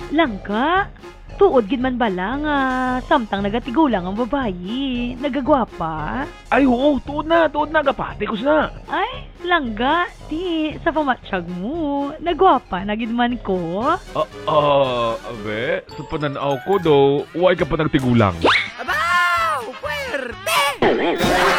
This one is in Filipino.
Langka, tuod gid man bala nga samtang nagatigulang ang babayi, nagagwapa. Ay, oo, tuod na, gapati ko na. Ay, langga, di sa pamatsyag mo, nagwapa na gid man ko. Abe, sa pananaw ko do, huwag ka pa nagtigulang. Abaw! Puwerte!